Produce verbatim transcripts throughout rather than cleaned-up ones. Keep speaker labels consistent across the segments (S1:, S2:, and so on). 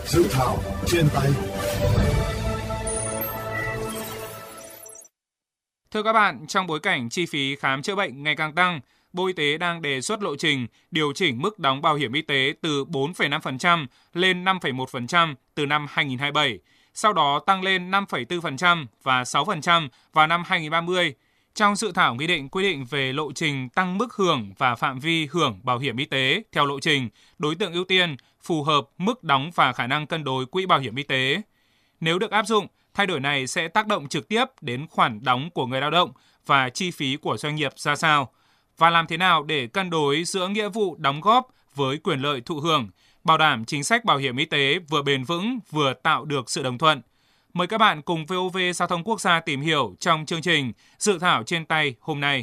S1: Dự thảo trên tay.
S2: Thưa các bạn, trong bối cảnh chi phí khám chữa bệnh ngày càng tăng, Bộ Y tế đang đề xuất lộ trình điều chỉnh mức đóng bảo hiểm y tế từ bốn phẩy năm phần trăm lên năm phẩy một phần trăm từ năm hai nghìn không trăm hai mươi bảy, sau đó tăng lên năm phẩy bốn phần trăm và sáu phần trăm vào năm hai nghìn không trăm ba mươi. Trong dự thảo nghị định quy định về lộ trình tăng mức hưởng và phạm vi hưởng bảo hiểm y tế theo lộ trình, đối tượng ưu tiên, phù hợp mức đóng và khả năng cân đối quỹ bảo hiểm y tế. Nếu được áp dụng, thay đổi này sẽ tác động trực tiếp đến khoản đóng của người lao động và chi phí của doanh nghiệp ra sao, và làm thế nào để cân đối giữa nghĩa vụ đóng góp với quyền lợi thụ hưởng, bảo đảm chính sách bảo hiểm y tế vừa bền vững vừa tạo được sự đồng thuận. Mời các bạn cùng vê o vê Giao thông Quốc gia tìm hiểu trong chương trình Dự thảo trên tay hôm nay.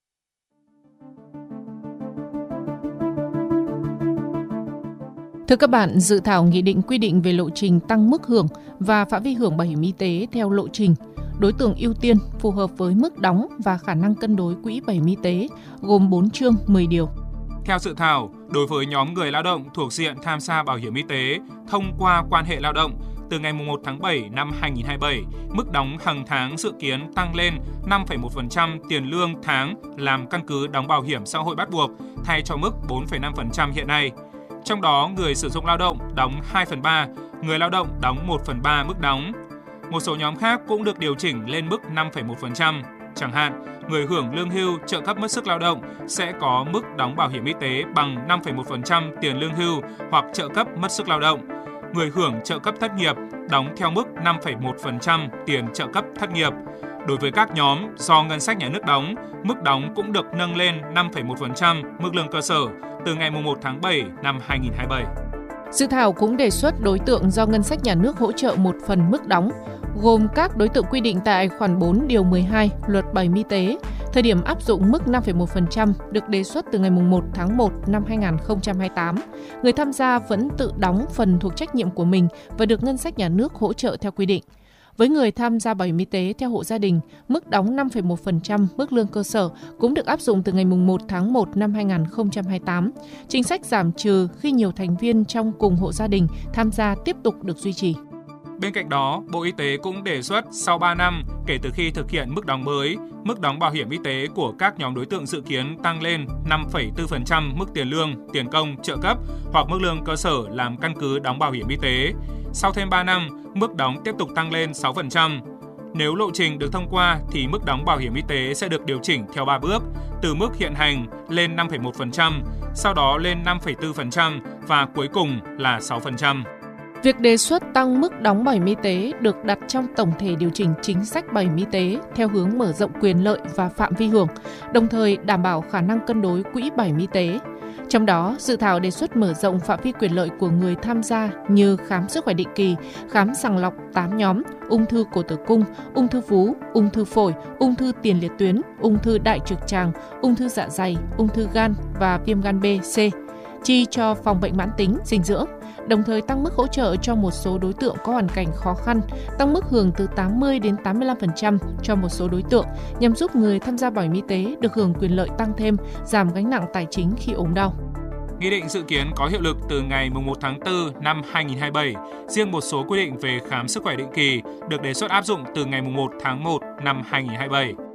S3: Thưa các bạn, dự thảo nghị định quy định về lộ trình tăng mức hưởng và phạm vi hưởng bảo hiểm y tế theo lộ trình, đối tượng ưu tiên phù hợp với mức đóng và khả năng cân đối quỹ bảo hiểm y tế, gồm bốn chương mười điều.
S2: Theo dự thảo, đối với nhóm người lao động thuộc diện tham gia bảo hiểm y tế thông qua quan hệ lao động, từ ngày mùng một tháng bảy năm hai nghìn không trăm hai mươi bảy, mức đóng hàng tháng dự kiến tăng lên năm phẩy một phần trăm tiền lương tháng làm căn cứ đóng bảo hiểm xã hội bắt buộc, thay cho mức bốn phẩy năm phần trăm hiện nay. Trong đó, người sử dụng lao động đóng hai phần ba, người lao động đóng một phần ba mức đóng. Một số nhóm khác cũng được điều chỉnh lên mức năm phẩy một phần trăm. Chẳng hạn, người hưởng lương hưu, trợ cấp mất sức lao động sẽ có mức đóng bảo hiểm y tế bằng năm phẩy một phần trăm tiền lương hưu hoặc trợ cấp mất sức lao động. Người hưởng trợ cấp thất nghiệp đóng theo mức năm phẩy một phần trăm tiền trợ cấp thất nghiệp. Đối với các nhóm do ngân sách nhà nước đóng, mức đóng cũng được nâng lên năm phẩy một phần trăm mức lương cơ sở từ ngày mùng một tháng bảy năm hai nghìn không trăm hai mươi bảy.
S3: Dự thảo cũng đề xuất đối tượng do ngân sách nhà nước hỗ trợ một phần mức đóng, gồm các đối tượng quy định tại khoản bốn điều mười hai Luật Bảo hiểm y tế. Thời điểm áp dụng mức năm phẩy một phần trăm được đề xuất từ ngày mùng một tháng một năm hai nghìn không trăm hai mươi tám. Người tham gia vẫn tự đóng phần thuộc trách nhiệm của mình và được ngân sách nhà nước hỗ trợ theo quy định. Với người tham gia bảo hiểm y tế theo hộ gia đình, mức đóng năm phẩy một phần trăm mức lương cơ sở cũng được áp dụng từ ngày mùng một tháng một năm hai nghìn không trăm hai mươi tám. Chính sách giảm trừ khi nhiều thành viên trong cùng hộ gia đình tham gia tiếp tục được duy trì.
S2: Bên cạnh đó, Bộ Y tế cũng đề xuất sau ba năm kể từ khi thực hiện mức đóng mới, mức đóng bảo hiểm y tế của các nhóm đối tượng dự kiến tăng lên năm phẩy bốn phần trăm mức tiền lương, tiền công, trợ cấp hoặc mức lương cơ sở làm căn cứ đóng bảo hiểm y tế. Sau thêm ba năm, mức đóng tiếp tục tăng lên sáu phần trăm. Nếu lộ trình được thông qua thì mức đóng bảo hiểm y tế sẽ được điều chỉnh theo ba bước, từ mức hiện hành lên năm phẩy một phần trăm, sau đó lên năm phẩy bốn phần trăm và cuối cùng là sáu phần trăm.
S3: Việc đề xuất tăng mức đóng bảo hiểm y tế được đặt trong tổng thể điều chỉnh chính sách bảo hiểm y tế theo hướng mở rộng quyền lợi và phạm vi hưởng, đồng thời đảm bảo khả năng cân đối quỹ bảo hiểm y tế. Trong đó, dự thảo đề xuất mở rộng phạm vi quyền lợi của người tham gia như khám sức khỏe định kỳ, khám sàng lọc tám nhóm, ung thư cổ tử cung, ung thư vú, ung thư phổi, ung thư tiền liệt tuyến, ung thư đại trực tràng, ung thư dạ dày, ung thư gan và viêm gan B, C, chi cho phòng bệnh mãn tính, dinh dưỡng, đồng thời tăng mức hỗ trợ cho một số đối tượng có hoàn cảnh khó khăn, tăng mức hưởng từ tám mươi đến tám mươi lăm phần trăm cho một số đối tượng nhằm giúp người tham gia bảo hiểm y tế được hưởng quyền lợi tăng thêm, giảm gánh nặng tài chính khi ốm đau.
S2: Nghị định dự kiến có hiệu lực từ ngày mùng một tháng tư năm hai nghìn không trăm hai mươi bảy. Riêng một số quy định về khám sức khỏe định kỳ được đề xuất áp dụng từ ngày mùng một tháng một năm hai nghìn không trăm hai mươi bảy.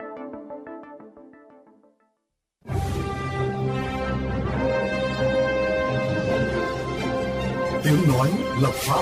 S1: Tiếng nói lập pháp.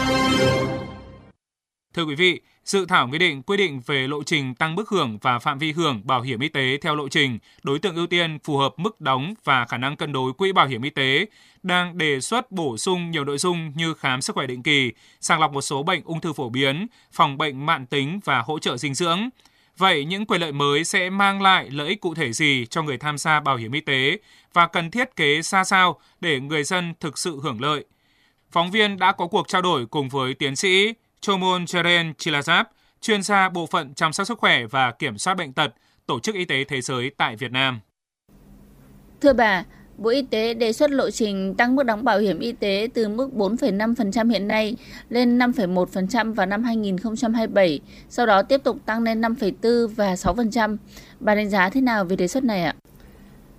S2: Thưa quý vị, dự thảo nghị định quy định về lộ trình tăng mức hưởng và phạm vi hưởng bảo hiểm y tế theo lộ trình, đối tượng ưu tiên phù hợp mức đóng và khả năng cân đối quỹ bảo hiểm y tế đang đề xuất bổ sung nhiều nội dung như khám sức khỏe định kỳ, sàng lọc một số bệnh ung thư phổ biến, phòng bệnh mãn tính và hỗ trợ dinh dưỡng. Vậy những quyền lợi mới sẽ mang lại lợi ích cụ thể gì cho người tham gia bảo hiểm y tế và cần thiết kế ra sao để người dân thực sự hưởng lợi? Phóng viên đã có cuộc trao đổi cùng với tiến sĩ Chomon Cheren Chilazap, chuyên gia bộ phận chăm sóc sức khỏe và kiểm soát bệnh tật, Tổ chức Y tế Thế giới tại Việt Nam.
S4: Thưa bà, Bộ Y tế đề xuất lộ trình tăng mức đóng bảo hiểm y tế từ mức bốn phẩy năm phần trăm hiện nay lên năm phẩy một phần trăm vào năm hai nghìn không trăm hai mươi bảy, sau đó tiếp tục tăng lên năm phẩy bốn và sáu phần trăm. Bà đánh giá thế nào về đề xuất này ạ?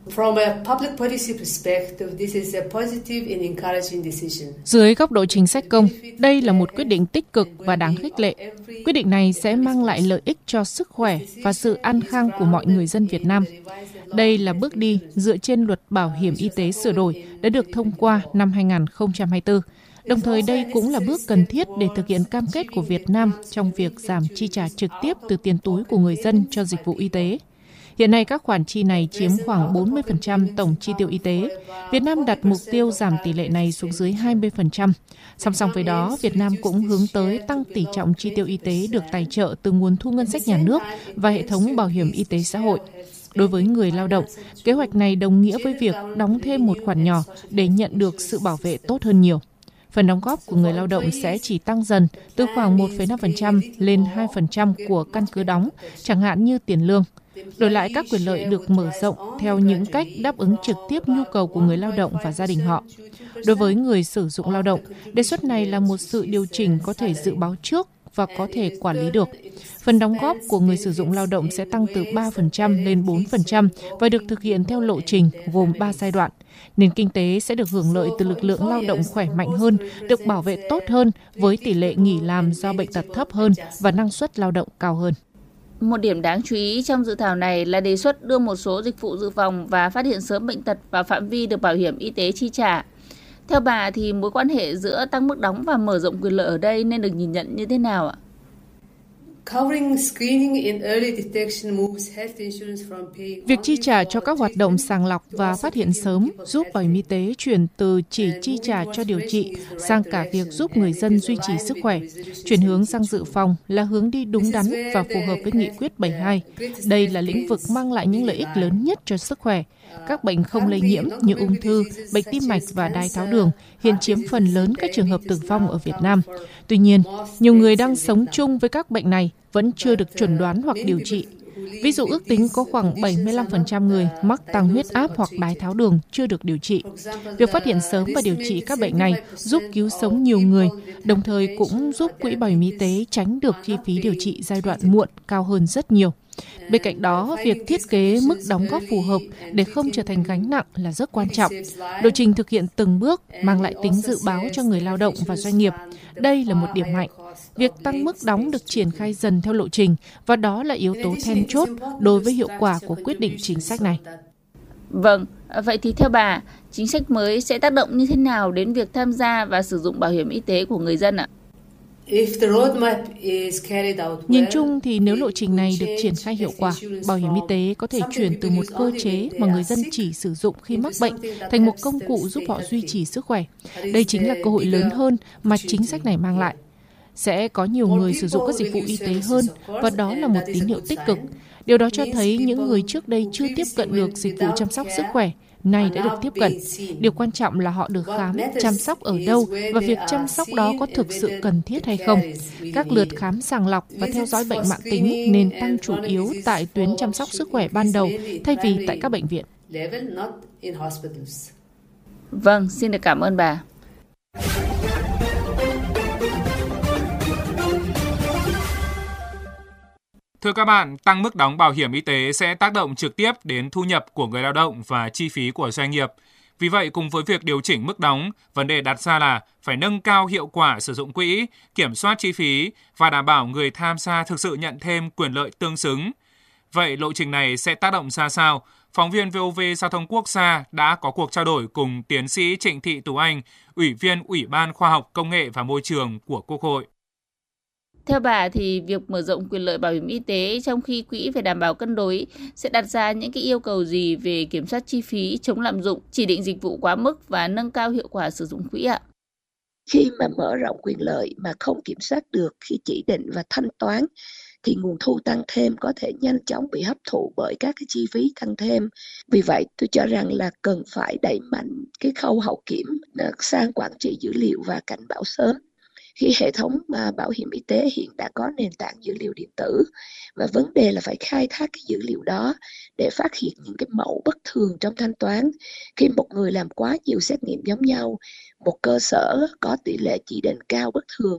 S3: Dưới góc độ chính sách công, đây là một quyết định tích cực và đáng khích lệ. Quyết định này sẽ mang lại lợi ích cho sức khỏe và sự an khang của mọi người dân Việt Nam. Đây là bước đi dựa trên luật bảo hiểm y tế sửa đổi đã được thông qua năm hai nghìn không trăm hai mươi tư. Đồng thời đây cũng là bước cần thiết để thực hiện cam kết của Việt Nam trong việc giảm chi trả trực tiếp từ tiền túi của người dân cho dịch vụ y tế. Hiện nay các khoản chi này chiếm khoảng bốn mươi phần trăm tổng chi tiêu y tế. Việt Nam đặt mục tiêu giảm tỷ lệ này xuống dưới hai mươi phần trăm. Song song với đó, Việt Nam cũng hướng tới tăng tỷ trọng chi tiêu y tế được tài trợ từ nguồn thu ngân sách nhà nước và hệ thống bảo hiểm y tế xã hội. Đối với người lao động, kế hoạch này đồng nghĩa với việc đóng thêm một khoản nhỏ để nhận được sự bảo vệ tốt hơn nhiều. Phần đóng góp của người lao động sẽ chỉ tăng dần từ khoảng một phẩy năm phần trăm lên hai phần trăm của căn cứ đóng, chẳng hạn như tiền lương. Đổi lại các quyền lợi được mở rộng theo những cách đáp ứng trực tiếp nhu cầu của người lao động và gia đình họ. Đối với người sử dụng lao động, đề xuất này là một sự điều chỉnh có thể dự báo trước và có thể quản lý được. Phần đóng góp của người sử dụng lao động sẽ tăng từ ba phần trăm lên bốn phần trăm và được thực hiện theo lộ trình gồm ba giai đoạn. Nền kinh tế sẽ được hưởng lợi từ lực lượng lao động khỏe mạnh hơn, được bảo vệ tốt hơn với tỷ lệ nghỉ làm do bệnh tật thấp hơn và năng suất lao động cao hơn.
S4: Một điểm đáng chú ý trong dự thảo này là đề xuất đưa một số dịch vụ dự phòng và phát hiện sớm bệnh tật vào phạm vi được bảo hiểm y tế chi trả. Theo bà thì mối quan hệ giữa tăng mức đóng và mở rộng quyền lợi ở đây nên được nhìn nhận như thế nào ạ?
S3: Việc chi trả cho các hoạt động sàng lọc và phát hiện sớm giúp bảo hiểm y tế chuyển từ chỉ chi trả cho điều trị sang cả việc giúp người dân duy trì sức khỏe. Chuyển hướng sang dự phòng là hướng đi đúng đắn và phù hợp với Nghị quyết bảy mươi hai. Đây là lĩnh vực mang lại những lợi ích lớn nhất cho sức khỏe. Các bệnh không lây nhiễm như ung thư, bệnh tim mạch và đái tháo đường hiện chiếm phần lớn các trường hợp tử vong ở Việt Nam. Tuy nhiên, nhiều người đang sống chung với các bệnh này vẫn chưa được chẩn đoán hoặc điều trị. Ví dụ ước tính có khoảng bảy mươi lăm phần trăm người mắc tăng huyết áp hoặc đái tháo đường chưa được điều trị. Việc phát hiện sớm và điều trị các bệnh này giúp cứu sống nhiều người, đồng thời cũng giúp Quỹ Bảo hiểm Y tế tránh được chi phí điều trị giai đoạn muộn cao hơn rất nhiều. Bên cạnh đó, việc thiết kế mức đóng góp phù hợp để không trở thành gánh nặng là rất quan trọng. Lộ trình thực hiện từng bước mang lại tính dự báo cho người lao động và doanh nghiệp. Đây là một điểm mạnh. Việc tăng mức đóng được triển khai dần theo lộ trình và đó là yếu tố then chốt đối với hiệu quả của quyết định chính sách này.
S4: Vâng, vậy thì theo bà, chính sách mới sẽ tác động như thế nào đến việc tham gia và sử dụng bảo hiểm y tế của người dân ạ?
S3: Nhìn chung thì nếu lộ trình này được triển khai hiệu quả, bảo hiểm y tế có thể chuyển từ một cơ chế mà người dân chỉ sử dụng khi mắc bệnh thành một công cụ giúp họ duy trì sức khỏe. Đây chính là cơ hội lớn hơn mà chính sách này mang lại. Sẽ có nhiều người sử dụng các dịch vụ y tế hơn và đó là một tín hiệu tích cực. Điều đó cho thấy những người trước đây chưa tiếp cận được dịch vụ chăm sóc sức khỏe nay đã được tiếp cận. Điều quan trọng là họ được khám, chăm sóc ở đâu và việc chăm sóc đó có thực sự cần thiết hay không. Các lượt khám sàng lọc và theo dõi bệnh mãn tính nên tăng chủ yếu tại tuyến chăm sóc sức khỏe ban đầu thay vì tại các bệnh viện.
S4: Vâng, xin được cảm ơn bà.
S2: Thưa các bạn, tăng mức đóng bảo hiểm y tế sẽ tác động trực tiếp đến thu nhập của người lao động và chi phí của doanh nghiệp. Vì vậy, cùng với việc điều chỉnh mức đóng, vấn đề đặt ra là phải nâng cao hiệu quả sử dụng quỹ, kiểm soát chi phí và đảm bảo người tham gia thực sự nhận thêm quyền lợi tương xứng. Vậy lộ trình này sẽ tác động ra sao? Phóng viên vê o vê Giao thông Quốc gia đã có cuộc trao đổi cùng tiến sĩ Trịnh Thị Tú Anh, Ủy viên Ủy ban Khoa học, Công nghệ và Môi trường của Quốc hội.
S4: Theo bà thì việc mở rộng quyền lợi bảo hiểm y tế trong khi quỹ phải đảm bảo cân đối sẽ đặt ra những cái yêu cầu gì về kiểm soát chi phí, chống lạm dụng, chỉ định dịch vụ quá mức và nâng cao hiệu quả sử dụng quỹ ạ?
S5: Khi mà mở rộng quyền lợi mà không kiểm soát được khi chỉ định và thanh toán thì nguồn thu tăng thêm có thể nhanh chóng bị hấp thụ bởi các cái chi phí tăng thêm. Vì vậy tôi cho rằng là cần phải đẩy mạnh cái khâu hậu kiểm sang quản trị dữ liệu và cảnh báo sớm. Khi hệ thống bảo hiểm y tế hiện đã có nền tảng dữ liệu điện tử và vấn đề là phải khai thác cái dữ liệu đó để phát hiện những cái mẫu bất thường trong thanh toán. Khi một người làm quá nhiều xét nghiệm giống nhau, một cơ sở có tỷ lệ chỉ định cao bất thường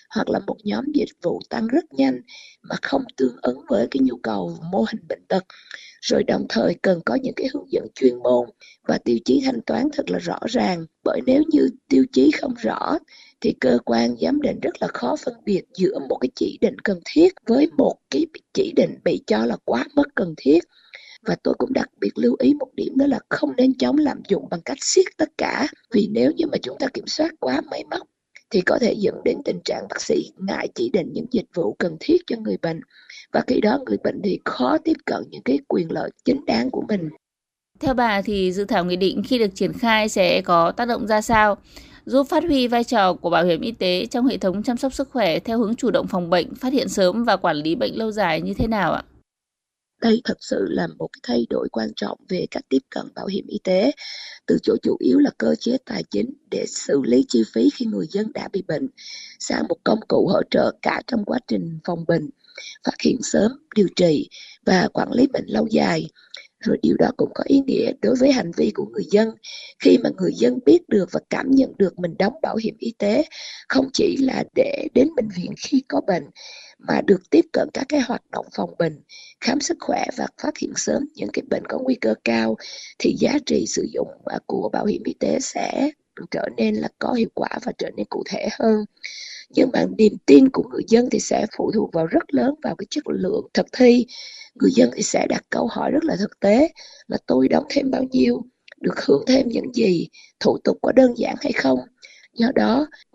S5: hoặc là một nhóm dịch vụ tăng rất nhanh mà không tương ứng với cái nhu cầu mô hình bệnh tật. Rồi đồng thời cần có những cái hướng dẫn chuyên môn và tiêu chí thanh toán thật là rõ ràng, bởi nếu như tiêu chí không rõ thì cơ quan giám định rất là khó phân biệt giữa một cái chỉ định cần thiết với một cái chỉ định bị cho là quá mức cần thiết. Và tôi cũng đặc biệt lưu ý một điểm, đó là không nên chống lạm dụng bằng cách siết tất cả, vì nếu như mà chúng ta kiểm soát quá máy móc thì có thể dẫn đến tình trạng bác sĩ ngại chỉ định những dịch vụ cần thiết cho người bệnh, và khi đó người bệnh thì khó tiếp cận những cái quyền lợi chính đáng của mình.
S4: Theo bà thì dự thảo nghị định khi được triển khai sẽ có tác động ra sao, giúp phát huy vai trò của bảo hiểm y tế trong hệ thống chăm sóc sức khỏe theo hướng chủ động phòng bệnh, phát hiện sớm và quản lý bệnh lâu dài như thế nào ạ?
S5: Đây thật sự là một cái thay đổi quan trọng về cách tiếp cận bảo hiểm y tế, từ chỗ chủ yếu là cơ chế tài chính để xử lý chi phí khi người dân đã bị bệnh, sang một công cụ hỗ trợ cả trong quá trình phòng bệnh, phát hiện sớm, điều trị và quản lý bệnh lâu dài. Rồi điều đó cũng có ý nghĩa đối với hành vi của người dân, khi mà người dân biết được và cảm nhận được mình đóng bảo hiểm y tế không chỉ là để đến bệnh viện khi có bệnh, mà được tiếp cận các cái hoạt động phòng bệnh, khám sức khỏe và phát hiện sớm những cái bệnh có nguy cơ cao, thì giá trị sử dụng của bảo hiểm y tế sẽ trở nên là có hiệu quả và trở nên cụ thể hơn. Nhưng mà niềm tin của người dân thì sẽ phụ thuộc vào rất lớn vào cái chất lượng thực thi. Người dân thì sẽ đặt câu hỏi rất là thực tế là tôi đóng thêm bao nhiêu, được hưởng thêm những gì, thủ tục có đơn giản hay không. Do đó,